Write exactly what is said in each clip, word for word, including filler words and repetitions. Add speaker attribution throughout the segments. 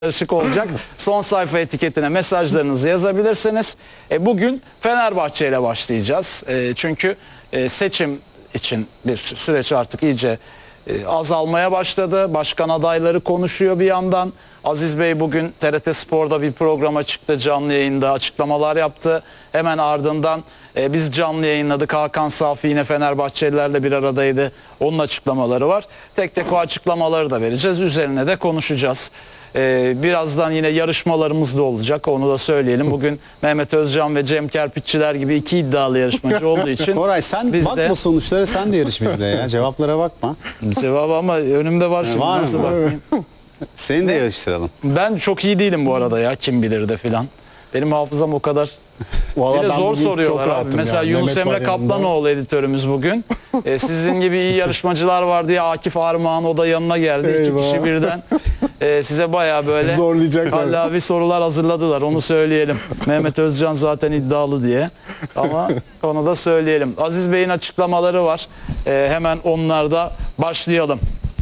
Speaker 1: karışık olacak. Son sayfa etiketine mesajlarınızı yazabilirsiniz. E, bugün Fenerbahçe ile başlayacağız. E, çünkü e, seçim için bir süreç artık iyice e, azalmaya başladı. Başkan adayları konuşuyor bir yandan. Aziz Bey bugün T R T Spor'da bir programa çıktı, canlı yayında açıklamalar yaptı. Hemen ardından e, biz canlı yayınladık. Hakan Safi yine Fenerbahçelilerle bir aradaydı. Onun açıklamaları var. Tek tek o açıklamaları da vereceğiz. Üzerine de konuşacağız. Ee, birazdan yine yarışmalarımız da olacak, onu da söyleyelim. Bugün Mehmet Özcan ve Cem Kerpiççiler gibi iki iddialı yarışmacı olduğu için
Speaker 2: Koray sen
Speaker 1: biz
Speaker 2: bakma
Speaker 1: de...
Speaker 2: sonuçlara, sen de yarış bizle ya. Cevaplara bakma.
Speaker 1: Cevabı ama önümde var şimdi.
Speaker 2: Var
Speaker 1: Nasıl
Speaker 2: mı?
Speaker 1: bakmayayım?
Speaker 2: Seni de yarıştıralım.
Speaker 1: Ben çok iyi değilim bu arada ya, kim bilir de filan. Benim hafızam o kadar. Bir de zor soruyorlar abi. Mesela yani. Yunus Emre Kaplanoğlu editörümüz bugün. e, sizin gibi iyi yarışmacılar var diye Akif Armağan, o da yanına geldi. Eyvah. İki kişi birden e, size bayağı böyle hallavi sorular hazırladılar. Onu söyleyelim. Mehmet Özcan zaten iddialı diye. Ama onu da söyleyelim. Aziz Bey'in açıklamaları var. E, hemen onlarda başlayalım.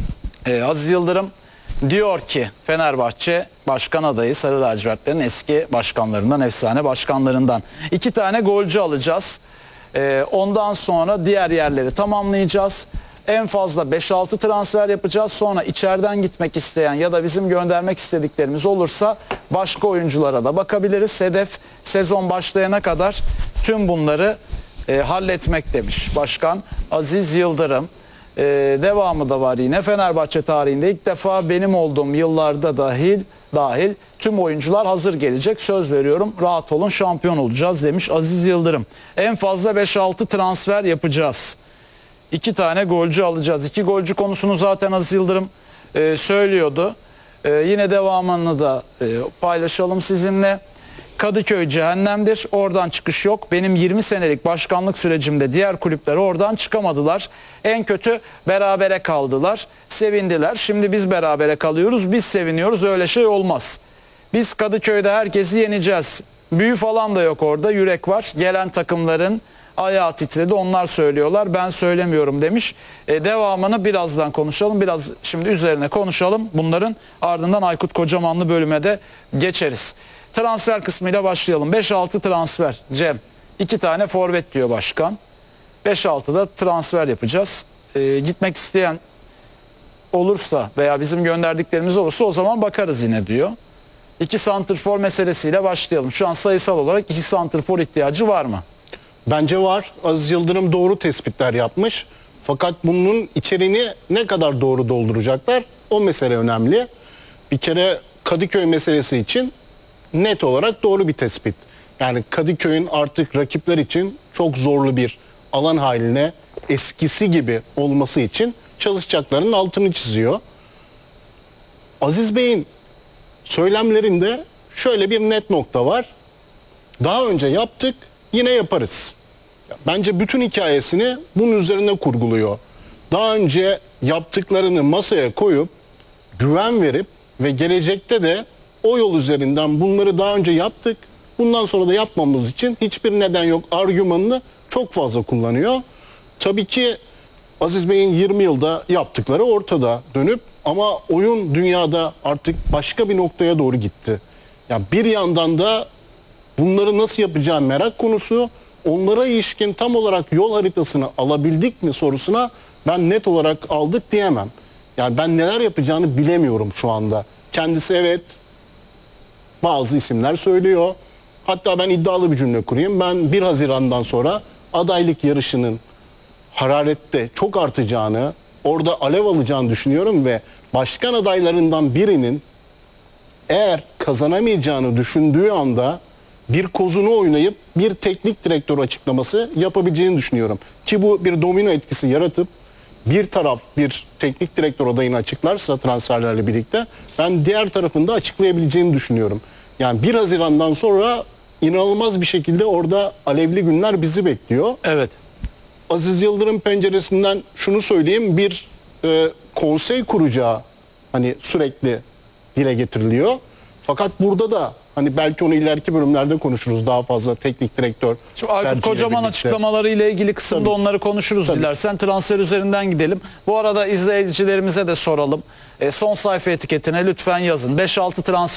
Speaker 1: E, Aziz Yıldırım diyor ki Fenerbahçe başkan adayı, Sarı Lacivertlerin eski başkanlarından, efsane başkanlarından. İki tane golcü alacağız. Ee, ondan sonra diğer yerleri tamamlayacağız. En fazla beş altı transfer yapacağız. Sonra içeriden gitmek isteyen ya da bizim göndermek istediklerimiz olursa başka oyunculara da bakabiliriz. Hedef sezon başlayana kadar tüm bunları e, halletmek demiş Başkan Aziz Yıldırım. Ee, devamı da var yine. Fenerbahçe tarihinde ilk defa benim olduğum yıllarda dahil dahil tüm oyuncular hazır gelecek. Söz veriyorum, rahat olun, şampiyon olacağız demiş Aziz Yıldırım. En fazla beş altı transfer yapacağız. İki tane golcü alacağız. İki golcü konusunu zaten Aziz Yıldırım e, söylüyordu. E, yine devamını da e, paylaşalım sizinle. Kadıköy cehennemdir. Oradan çıkış yok. Benim yirmi senelik başkanlık sürecimde diğer kulüpler oradan çıkamadılar. En kötü berabere kaldılar. Sevindiler. Şimdi biz berabere kalıyoruz. Biz seviniyoruz. Öyle şey olmaz. Biz Kadıköy'de herkesi yeneceğiz. Büyü falan da yok orada. Yürek var. Gelen takımların ayağı titredi. Onlar söylüyorlar. Ben söylemiyorum demiş. E, devamını birazdan konuşalım. Biraz şimdi üzerine konuşalım. Bunların ardından Aykut Kocamanlı bölüme de geçeriz. Transfer kısmıyla başlayalım. beş altı transfer. Cem, iki tane forvet diyor başkan. beş altıda transfer yapacağız. Ee, gitmek isteyen olursa veya bizim gönderdiklerimiz olursa o zaman bakarız yine diyor. İki santrfor meselesiyle başlayalım. Şu an sayısal olarak iki santrfor ihtiyacı var mı?
Speaker 3: Bence var. Aziz Yıldırım doğru tespitler yapmış. Fakat bunun içeriğini ne kadar doğru dolduracaklar, o mesele önemli. Bir kere Kadıköy meselesi için net olarak doğru bir tespit. Yani Kadıköy'ün artık rakipler için çok zorlu bir alan haline, eskisi gibi olması için çalışacaklarının altını çiziyor. Aziz Bey'in söylemlerinde şöyle bir net nokta var. Daha önce yaptık, yine yaparız. Bence bütün hikayesini bunun üzerine kurguluyor. Daha önce yaptıklarını masaya koyup, güven verip ve gelecekte de o yol üzerinden bunları daha önce yaptık, bundan sonra da yapmamız için hiçbir neden yok argümanını çok fazla kullanıyor. Tabii ki Aziz Bey'in yirmi yılda yaptıkları ortada dönüp, ama oyun dünyada artık başka bir noktaya doğru gitti. Yani bir yandan da bunları nasıl yapacağı merak konusu, onlara ilişkin tam olarak yol haritasını alabildik mi sorusuna ben net olarak aldık diyemem. Yani ben neler yapacağını bilemiyorum şu anda. Kendisi evet bazı isimler söylüyor. Hatta ben iddialı bir cümle kurayım. Ben bir Haziran'dan sonra adaylık yarışının hararette çok artacağını, orada alev alacağını düşünüyorum ve başkan adaylarından birinin eğer kazanamayacağını düşündüğü anda bir kozunu oynayıp bir teknik direktör açıklaması yapabileceğini düşünüyorum. Ki bu bir domino etkisi yaratıp bir taraf bir teknik direktör adayını açıklarsa transferlerle birlikte, ben diğer tarafında açıklayabileceğini düşünüyorum. Yani bir Haziran'dan sonra inanılmaz bir şekilde orada alevli günler bizi bekliyor.
Speaker 1: Evet.
Speaker 3: Aziz Yıldırım penceresinden şunu söyleyeyim, bir e, konsey kuracağı hani sürekli dile getiriliyor. Fakat burada da hani belki onu ileriki bölümlerde konuşuruz, daha fazla teknik direktör.
Speaker 1: Şu Aykut Kocaman açıklamaları ile ilgili kısımda Tabii. onları konuşuruz Tabii. dilersen. Transfer üzerinden gidelim. Bu arada izleyicilerimize de soralım. E, son sayfa etiketine lütfen yazın. beş altı transfer